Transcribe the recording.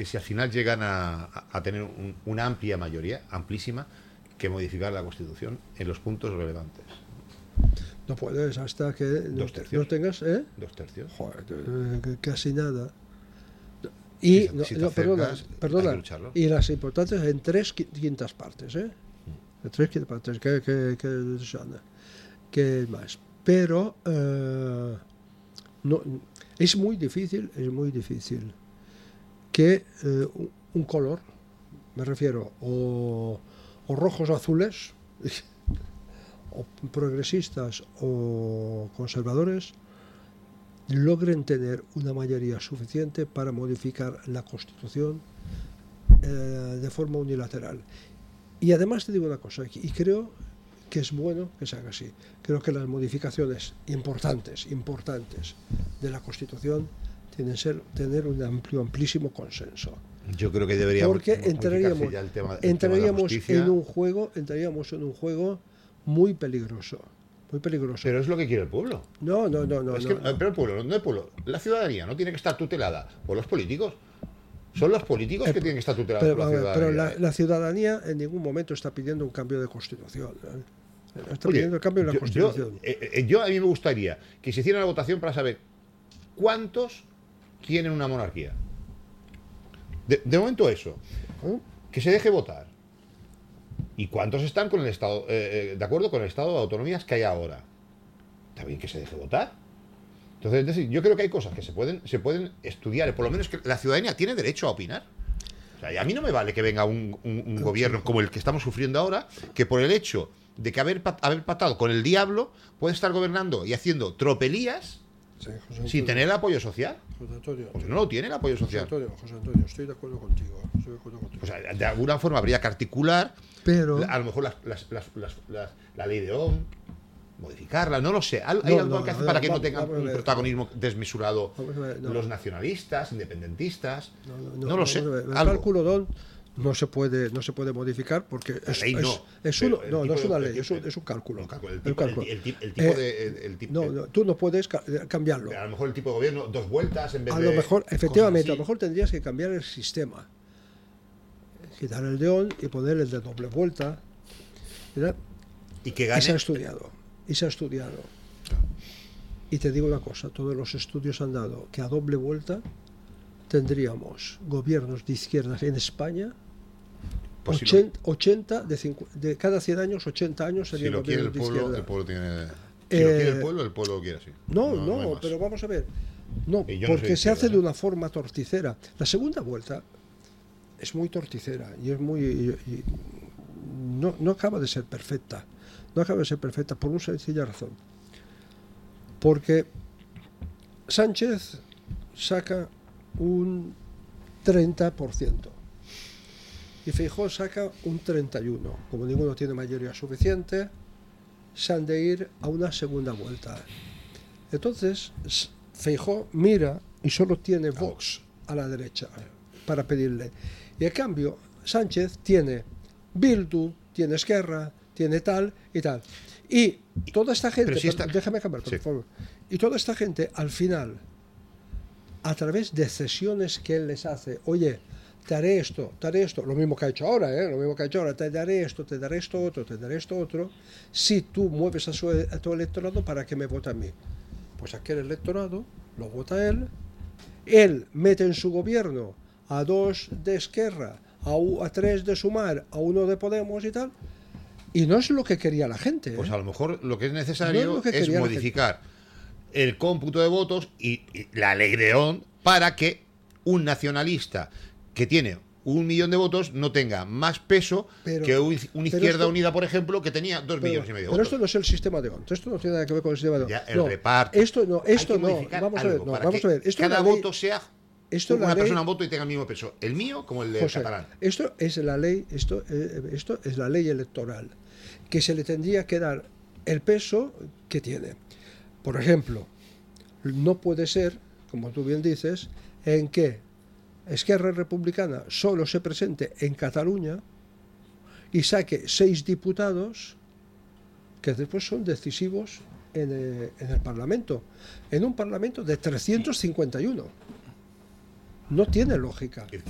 que si al final llegan a tener una amplia mayoría, amplísima, que modificar la Constitución en los puntos relevantes. No puedes hasta que Dos tercios. no tengas, 2/3. joder, casi nada. Y Si te acercas, perdona, hay que lucharlo. y las importantes en 3/5 partes, en 3/5 partes, que más. Pero no, es muy difícil que un color, me refiero, o rojos o azules, o progresistas o conservadores, logren tener una mayoría suficiente para modificar la Constitución de forma unilateral. Y además te digo una cosa, y creo que es bueno que se haga así. Creo que las modificaciones importantes de la Constitución tienen que tener un amplísimo consenso. Yo creo que deberíamos, porque entraríamos en un juego muy peligroso. Pero es lo que quiere el pueblo. No. Pero el pueblo, no el pueblo. La ciudadanía no tiene que estar tutelada por los políticos. Son los políticos que tienen que estar tutelados por la ciudadanía. Pero la ciudadanía en ningún momento está pidiendo un cambio de Constitución. Está pidiendo el cambio de la Constitución. Yo a mí me gustaría que se hiciera una votación para saber cuántos quieren una monarquía. De momento eso. Que se deje votar. ¿Y cuántos están con el Estado, de acuerdo con el Estado de autonomías que hay ahora? También que se deje votar. Entonces, es decir, yo creo que hay cosas que se pueden estudiar, por lo menos que la ciudadanía tiene derecho a opinar. O sea, y a mí no me vale que venga un gobierno como el que estamos sufriendo ahora, que por el hecho de que haber pactado con el diablo puede estar gobernando y haciendo tropelías sin tener el apoyo social. José Antonio, Porque no lo tiene el apoyo social. José Antonio, estoy de acuerdo contigo. O sea, de alguna forma habría que articular, pero a lo mejor la ley de ON, modificarla, no lo sé. Hay algo que hacer para que no tengan un protagonismo desmesurado los nacionalistas, independentistas. No lo sé. El cálculo DON no se puede modificar porque es una ley, es un cálculo. El tipo tú no puedes cambiarlo. A lo mejor el tipo de gobierno, 2 vueltas en vez de. A lo mejor, efectivamente, a lo mejor tendrías que cambiar el sistema. Quitar el de ON y poner el de doble vuelta. ¿Verdad? Y que gane. Y se ha estudiado. Y te digo una cosa, todos los estudios han dado que a doble vuelta tendríamos gobiernos de izquierdas en España. 80 de cada 100 años, 80 años serían gobiernos de izquierda. El pueblo tiene. Si lo quiere el pueblo lo quiere así. No, pero vamos a ver. No, porque se hace de una forma torticera. La segunda vuelta es muy torticera y es muy. No acaba de ser perfecta. No acaba de ser perfecta por una sencilla razón. Porque Sánchez saca un 30% y Feijóo saca un 31%. Como ninguno tiene mayoría suficiente, se han de ir a una segunda vuelta. Entonces, Feijóo mira y solo tiene Vox a la derecha para pedirle. Y en cambio, Sánchez tiene Bildu, tiene Esquerra, tiene tal y tal. Y toda esta gente, déjame acabar, por favor. Y toda esta gente, al final, a través de cesiones que él les hace, oye, te haré esto, lo mismo que ha hecho ahora, te daré esto otro, si tú mueves a tu electorado para que me vote a mí. Pues aquel electorado lo vota él mete en su gobierno a 2 de Esquerra, a 3 de Sumar, a 1 de Podemos y tal, y no es lo que quería la gente. Pues a lo mejor lo que es necesario es modificar el cómputo de votos y la ley de ON para que un nacionalista que tiene 1 millón de votos no tenga más peso que una Izquierda Unida, por ejemplo, que tenía 2,5 millones de votos. Pero esto no es el sistema de ON, esto no tiene nada que ver con el sistema de ON. Ya, el reparto. Esto no, vamos a ver. Cada voto sea una persona un voto y tenga el mismo peso, el mío como el de catalán. Esto es la ley, esto es la ley electoral, que se le tendría que dar el peso que tiene. Por ejemplo, no puede ser, como tú bien dices, en que Esquerra Republicana solo se presente en Cataluña y saque 6 diputados que después son decisivos en el Parlamento, en un Parlamento de 351. No tiene lógica.